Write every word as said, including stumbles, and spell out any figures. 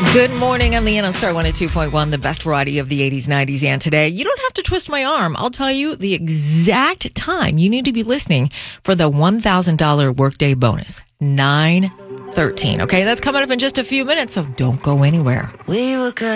Good morning. I'm Leanne on Star one oh two point one, the best variety of the eighties, nineties, and today. You don't have to twist my arm. I'll tell you the exact time you need to be listening for the one thousand dollars workday bonus. nine thirteen. Okay, that's coming up in just a few minutes, so don't go anywhere. We were good.